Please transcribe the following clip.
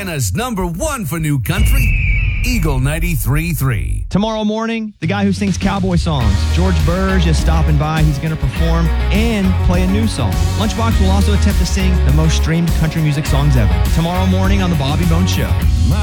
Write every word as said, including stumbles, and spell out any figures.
Montana's number one for new country, Eagle ninety-three point three. Tomorrow morning, the guy who sings cowboy songs, George Burge, is stopping by. He's going to perform and play a new song. Lunchbox will also attempt to sing the most streamed country music songs ever. Tomorrow morning on The Bobby Bones Show.